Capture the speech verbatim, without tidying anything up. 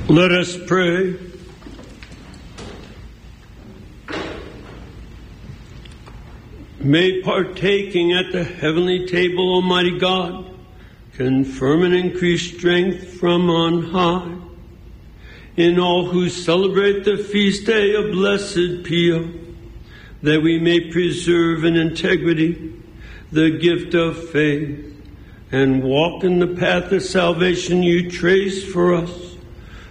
Let us pray. May partaking at the heavenly table, Almighty God, confirm and increase strength from on high in all who celebrate the feast day of Blessed Pio, that we may preserve in integrity the gift of faith and walk in the path of salvation you trace for us.